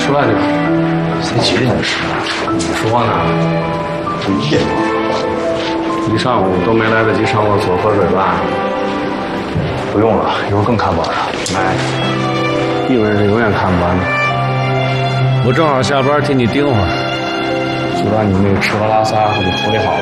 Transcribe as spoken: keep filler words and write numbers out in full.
吃饭去吧。 谁几点就吃饭？ 你说呢？ 不一点吗？ 一上午都没来得及上厕所喝水吧？ 不用了，一会儿更看不完了。 哎，以为是永远看不完的。我正好下班替你盯会儿，就让你那个吃喝拉撒都给处理好了。